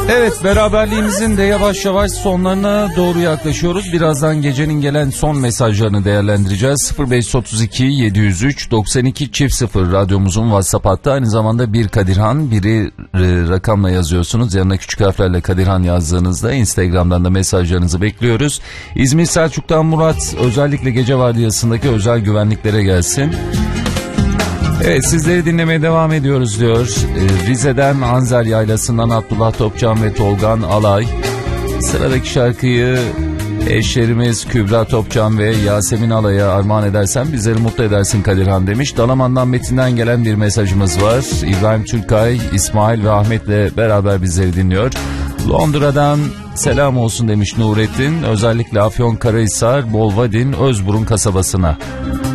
Evet, beraberliğimizin de yavaş yavaş sonlarına doğru yaklaşıyoruz. Birazdan gecenin gelen son mesajlarını değerlendireceğiz. 0532 703 92 çift 0 radyomuzun WhatsApp hattı. Aynı zamanda bir Kadirhan, biri rakamla yazıyorsunuz. Yanına küçük harflerle Kadirhan yazdığınızda Instagram'dan da mesajlarınızı bekliyoruz. İzmir Selçuk'tan Murat, özellikle gece vardiyasındaki özel güvenliklere gelsin. Evet, sizleri dinlemeye devam ediyoruz diyor. Rize'den Anzer Yaylası'ndan Abdullah Topçan ve Tolgan Alay. Sıradaki şarkıyı eşlerimiz Kübra Topçan ve Yasemin Alay'a armağan edersen bizleri mutlu edersin Kadirhan demiş. Dalaman'dan Metin'den gelen bir mesajımız var. İbrahim Türkay, İsmail ve Ahmet'le beraber bizleri dinliyor. Londra'dan selam olsun demiş Nurettin. Özellikle Afyonkarahisar, Bolvadin, Özburun kasabasına.